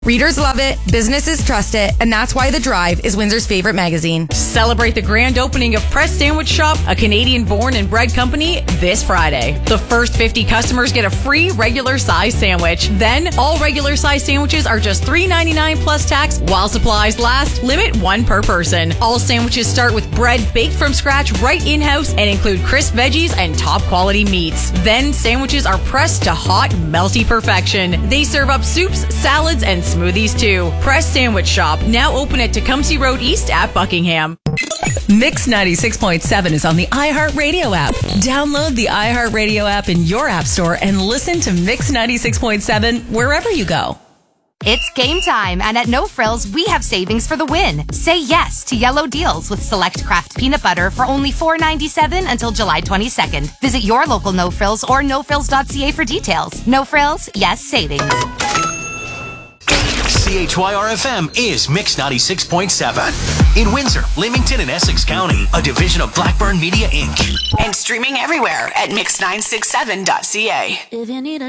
Readers love it, businesses trust it, and that's why The Drive is Windsor's favorite magazine. Celebrate the grand opening of Press Sandwich Shop, a Canadian-born and bred company, this Friday. The first 50 customers get a free regular size sandwich. Then, all regular size sandwiches are just $3.99 plus tax while supplies last. Limit one per person. All sandwiches start with bread baked from scratch right in-house and include crisp veggies and top-quality meats. Then, sandwiches are pressed to hot, melty perfection. They serve up soups, salads, and smoothies too. Press Sandwich Shop, now open at Tecumseh Road East at Buckingham. Mix 96.7 is on the iHeartRadio app. Download the iHeartRadio app in your app store and listen to Mix 96.7 wherever you go. It's game time, and at No Frills, we have savings for the win. Say yes to yellow deals with select Kraft peanut butter for only $4.97 until July 22nd. Visit your local No Frills or nofrills.ca for details. No Frills, yes savings. CHYR-FM is Mix 96.7. In Windsor, Leamington, and Essex County, a division of Blackburn Media, Inc. And streaming everywhere at mix967.ca. If you need a